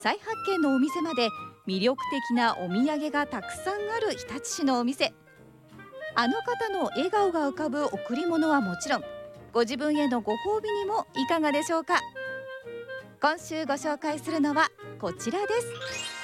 再発見のお店まで魅力的なお土産がたくさんある日立市のお店。あの方の笑顔が浮かぶ贈り物はもちろん、ご自分へのご褒美にもいかがでしょうか。今週ご紹介するのはこちらです。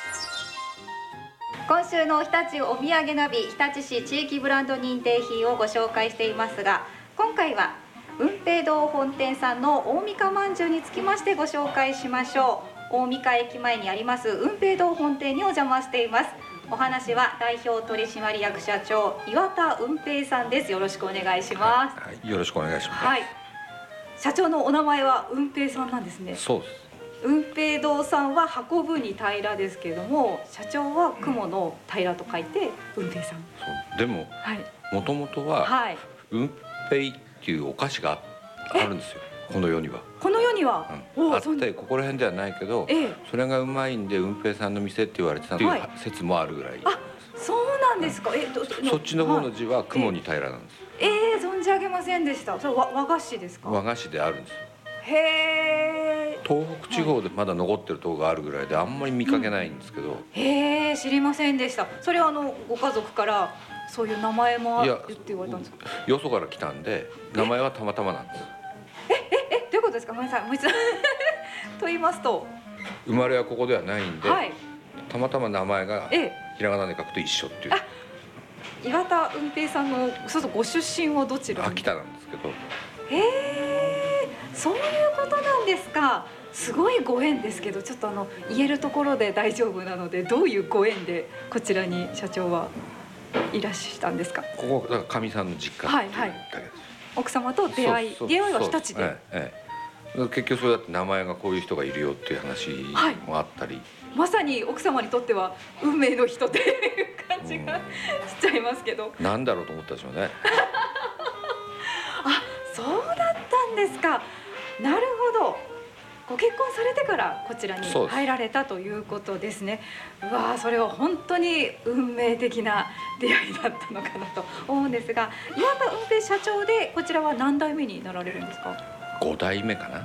今週の日立お土産ナビ、日立市地域ブランド認定品をご紹介していますが、今回は雲平堂本店さんの大三日まんじゅうにつきましてご紹介しましょう。大三日駅前にあります雲平堂本店にお邪魔しています。お話は代表取締役社長岩田雲平さんです。よろしくお願いします。 はい、よろしくお願いします。 はい、社長のお名前は雲平さんなんですね。 そうです。 雲平堂さんは運ぶに平ですけれども、社長は雲の平と書いて雲平さん。 そうでも、もともとは、雲平っていうお菓子があるんですよ、この世には。 この世には、 あってここら辺ではないけど、それがうまいんで雲平さんの店って言われてたっていう説もあるぐらい。 あ、そうなんですか。 そっちの方の字は雲に平なんです。 存じ上げませんでした。それ和菓子ですか。 和菓子であるんですよ。 へえ。 東北地方でまだ残ってるところがあるぐらいで、あんまり見かけないんですけど。 へえ、知りませんでした。それはご家族からそういう名前も言って言われたんですか。 よそから来たんで、名前はたまたまなんです。 どういうことですか。ごめんなさい、もう一度と言いますと、 生まれはここではないんで、たまたま名前がひらがなで書くと一緒っていう。 岩田雲平さんのご出身はどちら？ 秋田なんですけど。 へえ、そういうことなんですか。すごいご縁ですけど、ちょっと言えるところで大丈夫なので、どういうご縁でこちらに社長はいらしたんですか。 ここだからかみさんの実家っていうだけです。 奥様と出会いは日立で。 結局そうやって名前がこういう人がいるよっていう話もあったり、 まさに奥様にとっては運命の人っていう感じがしちゃいますけど、 なんだろうと思ったでしょうね。 あ、そうだったんですか。なるほど。ご結婚されてからこちらに入られたということですね。うわー、それは本当に運命的な出会いだったのかなと思うんですが、岩田雲平社長でこちらは何代目になられるんですか。 5代目かな。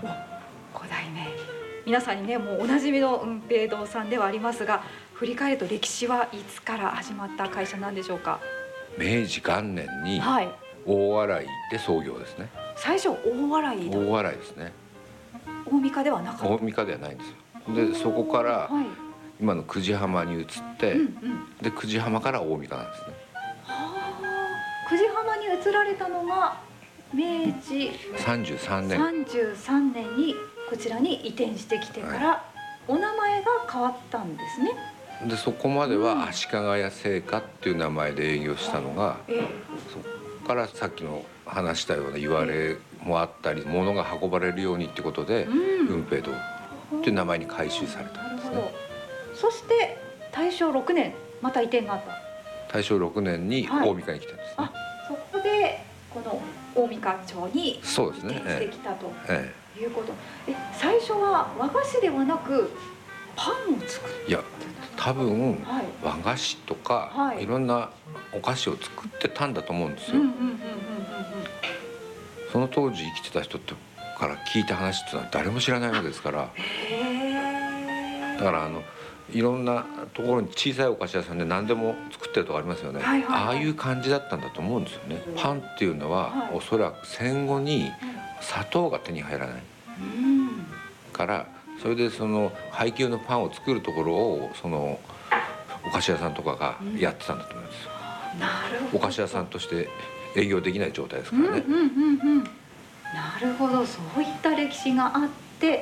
5代目。皆さんにね、もうおなじみの雲平堂さんではありますが、振り返ると歴史はいつから始まった会社なんでしょうか。 明治元年に大洗で創業ですね。 最初大洗だ。 大洗ですね。 大三日ではなかった。 大三日ではないんですよ。でそこから今の久慈浜に移って、で久慈浜から大三日なんですね。 久慈浜に移られたのが明治 33 年にこちらに移転してきてからお名前が変わったんですね。 でそこまでは足利屋製菓っていう名前で営業したのが、そこからさっきの話したような言われもあったり、物が運ばれるようにってことで雲平堂っていう名前に改修されたんですね。 そして大正6年また移転があった。 大正6年に大三日に来たんですね。 そこでこの大三日町に移転してきたということ。最初は和菓子ではなくパンを作る。 いや、多分和菓子とかいろんなお菓子を作ってたんだと思うんですよ。その当時生きてた人から聞いた話っていうのは誰も知らないわけですから。だからいろんなところに小さいお菓子屋さんで何でも作ってるとこありますよね。ああいう感じだったんだと思うんですよね。パンっていうのはおそらく戦後に砂糖が手に入らないから、それでその配給のパンを作るところをそのお菓子屋さんとかがやってたんだと思います。お菓子屋さんとして営業できない状態ですからね。 なるほど、そういった歴史があって、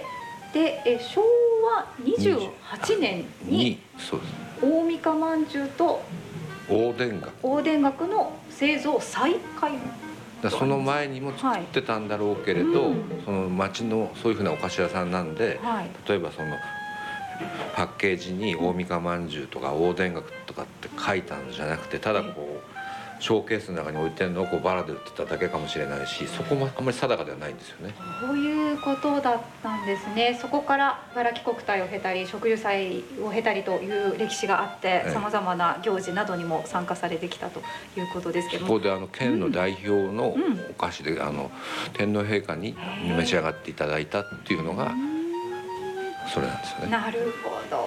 で昭和28年に大三日まんじゅうと大田楽の製造再開。 その前にも作ってたんだろうけれど、その町のそういうふうなお菓子屋さんなんで、例えばそのパッケージに大三日まんじゅうとか大田楽とかって書いたんじゃなくて、ただこうショーケースの中に置いてるのをこうバラで売ってただけかもしれないし、そこもあんまり定かではないんですよね。 そういうことだったんですね。そこから茨城国体を経たり植樹祭を経たりという歴史があって、さまざまな行事などにも参加されてきたということですけども、 そこで県の代表のお菓子で天皇陛下に召し上がっていただいたっていうのがそれなんですよね。 なるほど。